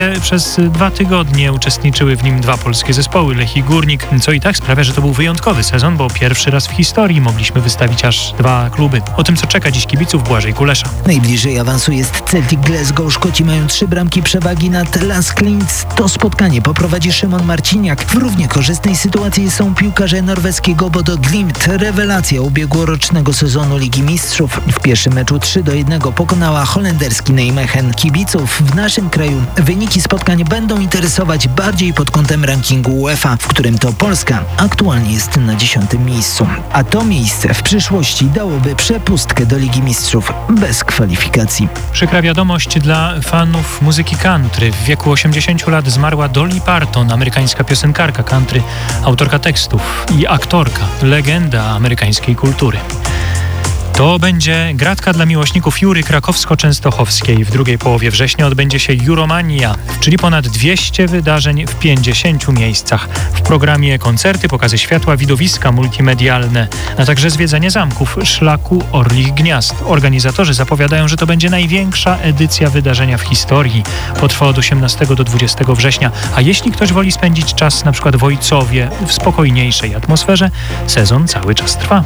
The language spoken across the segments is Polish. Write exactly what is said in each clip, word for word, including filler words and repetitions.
Przez dwa tygodnie uczestniczyły w nim dwa polskie zespoły, Lech i Górnik, co i tak sprawia, że to był wyjątkowy sezon, bo pierwszy raz w historii mogliśmy wystawić aż dwa kluby. O tym, co czeka dziś kibiców, Błażej Kulesza. Najbliżej awansu jest Celtic Glasgow. Szkoci mają trzy bramki przewagi nad Lask Linz. To spotkanie poprowadzi Szymon Marciniak. W równie korzystnej sytuacji są piłkarze norweskiego Bodo Glimt. Rewelacja ubiegłorocznego sezonu Ligi Mistrzów. W pierwszym meczu trzy do jednego pokonała holenderski Nijmegen. Kibiców w naszym kraju wyniki spotkań będą interesować bardziej pod kątem rankingu UEFA, w którym to Polska aktualnie jest na dziesiątym miejscu. A to miejsce w przyszłości dałoby przepustkę do Ligi Mistrzów bez kwalifikacji. Przykra wiadomość dla fanów muzyki country. W wieku osiemdziesięciu lat zmarła Dolly Parton, amerykańska piosenkarka country, autorka tekstów i aktorka, legenda amerykańskiej kultury. To będzie gratka dla miłośników Jury Krakowsko-Częstochowskiej. W drugiej połowie września odbędzie się Euromania, czyli ponad dwieście wydarzeń w pięćdziesięciu miejscach. W programie koncerty, pokazy światła, widowiska multimedialne, a także zwiedzanie zamków, szlaku Orlich Gniazd. Organizatorzy zapowiadają, że to będzie największa edycja wydarzenia w historii. Potrwa od osiemnastego do dwudziestego września, a jeśli ktoś woli spędzić czas na przykład w Ojcowie w spokojniejszej atmosferze, sezon cały czas trwa.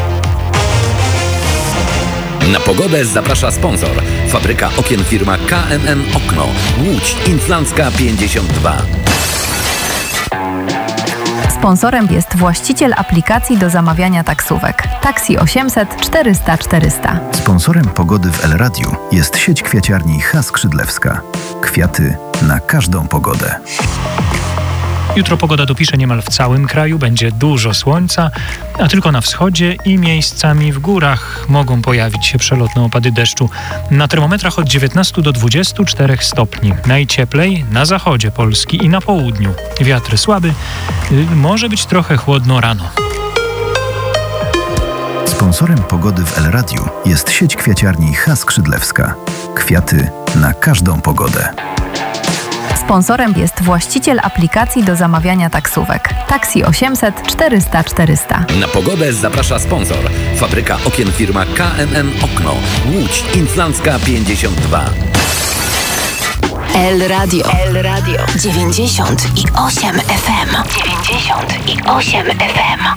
Na pogodę zaprasza sponsor. Fabryka okien firma K M M Okno. Łódź Inflancka pięćdziesiąt dwa. Sponsorem jest właściciel aplikacji do zamawiania taksówek. Taksi osiemset czterysta czterysta. Sponsorem pogody w Elradiu jest sieć kwiaciarni H. Skrzydlewska. Kwiaty na każdą pogodę. Jutro pogoda dopisze niemal w całym kraju, będzie dużo słońca, a tylko na wschodzie i miejscami w górach mogą pojawić się przelotne opady deszczu. Na termometrach od dziewiętnastu do dwudziestu czterech stopni. Najcieplej na zachodzie Polski i na południu. Wiatr słaby, może być trochę chłodno rano. Sponsorem pogody w Elradiu jest sieć kwiaciarni H. Skrzydlewska. Kwiaty na każdą pogodę. Sponsorem jest właściciel aplikacji do zamawiania taksówek. Taksi osiemset czterysta czterysta. Na pogodę zaprasza sponsor. Fabryka okien firma K M M Okno. Łódź Inflancka pięćdziesiąt dwa. El Radio. El Radio. dziewięćdziesiąt i osiem F M. dziewięćdziesiąt i osiem F M.